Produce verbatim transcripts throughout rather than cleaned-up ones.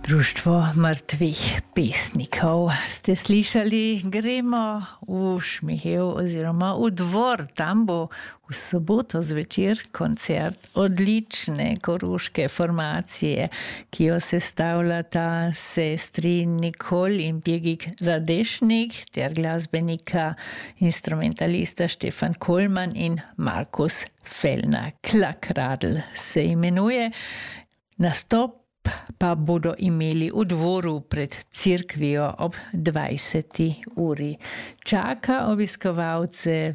Društvo mrtvih pesnikov. Ste slišali, gremo v Šmihev oziroma v dvor. Tam bo v soboto zvečer koncert odlične koroške formacije, ki jo sestavljata sestri Nikol in Birgit Radešnik ter glasbenika, instrumentalista Štefan Kolman in Markus Fellner. Klakradl se imenuje. Nastop pa bodo imeli v dvoru pred cerkvijo ob dvajseti uri. Čaka obiskovalce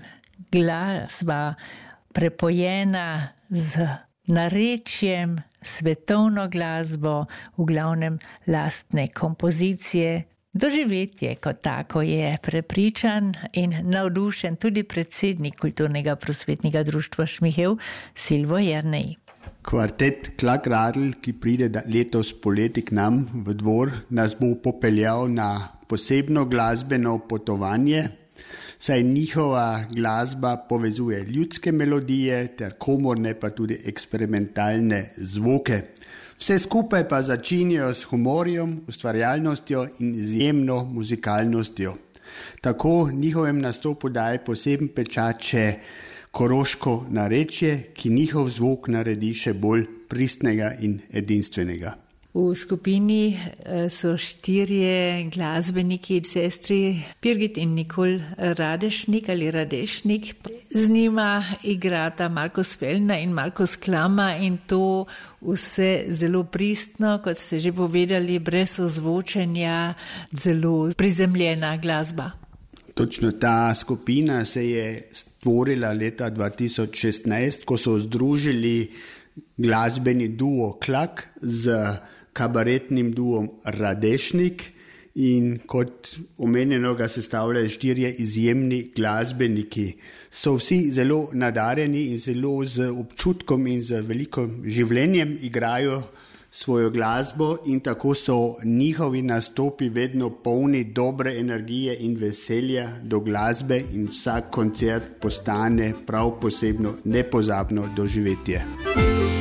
glasba prepojena z narečjem, svetovno glasbo, v glavnem lastne kompozicije. Doživetje kot tako je prepričan in navdušen tudi predsednik Kulturnega prosvetnega društva Šmihev Silvo Jernej. Kvartet Klakradl, ki pride letos poleti k nam v dvor, nas bo popeljal na posebno glasbeno potovanje, saj njihova glasba povezuje ljudske melodije ter komorne pa tudi eksperimentalne zvoke. Vse skupaj pa začinijo s humorjem, ustvarjalnostjo in izjemno muzikalnostjo. Tako njihovem nastopu daje poseben pečat še koroško narečje, ki njihov zvok naredi še bolj pristnega in edinstvenega. V skupini so štirje glasbeniki, sestri Birgit in Nikol Radešnik ali Radešnik. Z njima igrata Markus Fellner in Markus Klammer in to vse zelo pristno, kot ste že povedali, brez ozvočenja, zelo prizemljena glasba. Točno ta skupina se je stvorila leta dva tisoč šestnajst, ko so združili glasbeni duo Klak z kabaretnim duom Radešnik in kot omenjeno ga sestavljajo štirje izjemni glasbeniki. So vsi zelo nadarjeni in zelo z občutkom in z veliko življenjem igrajo svojo glasbo in tako so njihovi nastopi vedno polni dobre energije in veselja do glasbe in vsak koncert postane prav posebno nepozabno doživetje.